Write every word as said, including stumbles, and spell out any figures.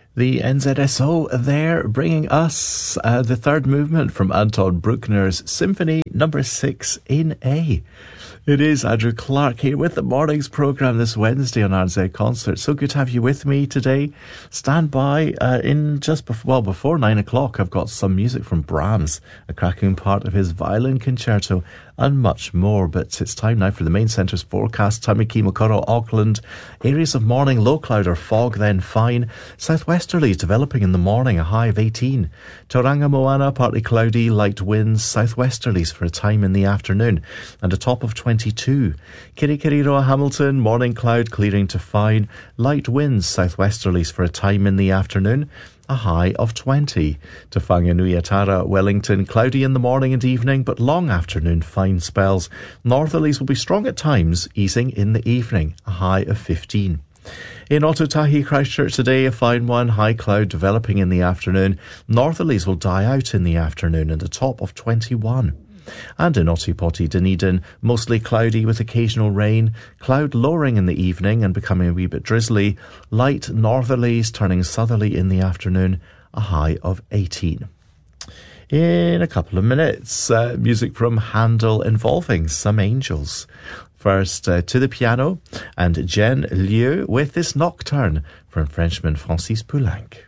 The N Z S O there bringing us uh, the third movement from Anton Bruckner's Symphony number six in A. It is Andrew Clark here with the morning's programme this Wednesday on R Z Concert. So good to have you with me today. Stand by uh, in just before, well, before nine o'clock. I've got some music from Brahms, a cracking part of his violin concerto, and much more. But it's time now for the main centre's forecast. Tamaki, Mokoro, Auckland. Areas of morning, low cloud or fog, then fine. Southwesterlies developing in the morning, a high of eighteen. Tauranga, Moana, partly cloudy, light winds. Southwesterlies for a time in the afternoon, and a top of twenty-two. Kirikiriroa, Hamilton, morning cloud clearing to fine. Light winds, southwesterlies for a time in the afternoon, a high of twenty. To Whanganui-a-Tara, Wellington, cloudy in the morning and evening, but long afternoon fine spells. Northerlies will be strong at times, easing in the evening, a high of fifteen. In Otautahi, Christchurch today, a fine one, high cloud developing in the afternoon. Northerlies will die out in the afternoon and a top of twenty-one. And in Otipoti, Dunedin, mostly cloudy with occasional rain, cloud lowering in the evening and becoming a wee bit drizzly, light northerlies turning southerly in the afternoon, a high of eighteen. In a couple of minutes, uh, music from Handel involving some angels. First uh, to the piano, and Jen Lieu with this nocturne from Frenchman Francis Poulenc.